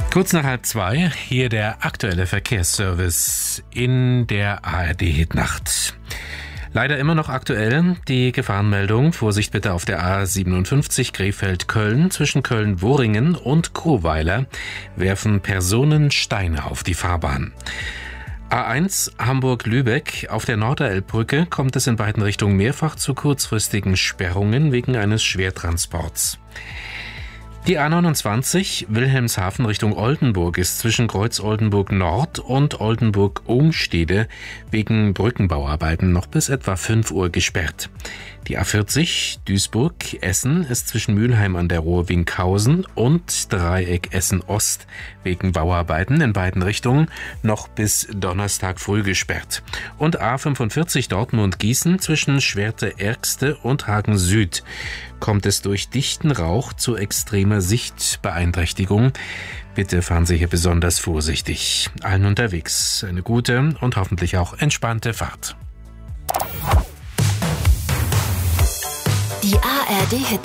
Kurz nach 1:30, hier der aktuelle Verkehrsservice in der ARD-Hitnacht. Leider immer noch aktuell die Gefahrenmeldung. Vorsicht bitte auf der A57 Krefeld-Köln. Zwischen Köln-Worringen und Kuhweiler werfen Personen Steine auf die Fahrbahn. A1 Hamburg-Lübeck. Auf der Norderelbbrücke kommt es in beiden Richtungen mehrfach zu kurzfristigen Sperrungen wegen eines Schwertransports. Die A29 Wilhelmshaven Richtung Oldenburg ist zwischen Kreuz Oldenburg Nord und Oldenburg-Ohnstede wegen Brückenbauarbeiten noch bis etwa 5 Uhr gesperrt. Die A40 Duisburg-Essen ist zwischen Mülheim an der Ruhr-Winkhausen und Dreieck Essen-Ost wegen Bauarbeiten in beiden Richtungen noch bis Donnerstag früh gesperrt. Und A45 Dortmund-Gießen zwischen Schwerte-Ergste und Hagen-Süd kommt es durch dichten Rauch zu extremer Sichtbeeinträchtigung. Bitte fahren Sie hier besonders vorsichtig. Allen unterwegs eine gute und hoffentlich auch entspannte Fahrt. Die ARD-Hit